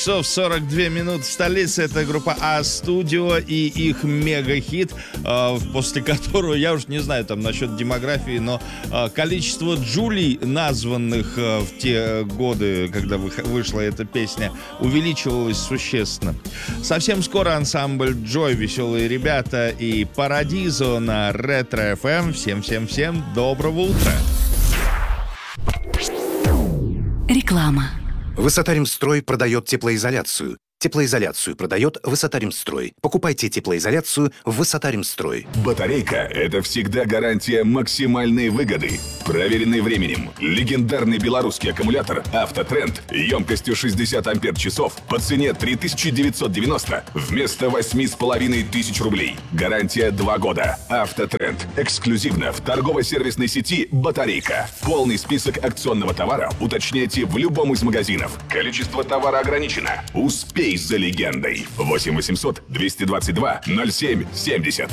часов 42 минут в столице. Это группа А-Студио и их мега-хит, после которого, я уж не знаю там насчет демографии, но количество Джулий, названных в те годы, когда вышла эта песня, увеличивалось существенно. Совсем скоро ансамбль Joy, веселые ребята и Парадизо на Ретро FM. Всем доброго утра. Реклама. Высотаримстрой продает теплоизоляцию. Теплоизоляцию продает Высотаримстрой. Покупайте теплоизоляцию в Высотаримстрой. Батарейка – это всегда гарантия максимальной выгоды. Проверенный временем. Легендарный белорусский аккумулятор «Автотренд» емкостью 60 ампер-часов по цене 3990 вместо 8500 рублей. Гарантия 2 года. «Автотренд» эксклюзивно в торгово-сервисной сети «Батарейка». Полный список акционного товара уточняйте в любом из магазинов. Количество товара ограничено. Успей за легендой. 8 800 222 07 70.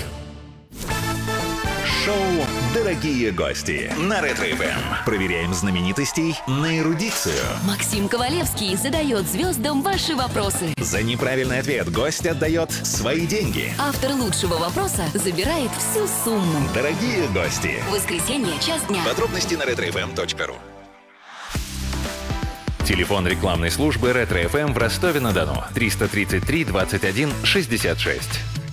Шоу «Дорогие гости» на Ретро-ФМ. Проверяем знаменитостей на эрудицию. Максим Ковалевский задает звездам ваши вопросы. За неправильный ответ гость отдает свои деньги. Автор лучшего вопроса забирает всю сумму. Дорогие гости. Воскресенье, час дня. Подробности на retrofm.ru. Телефон рекламной службы Ретро-ФМ в Ростове-на-Дону. 333 21 66.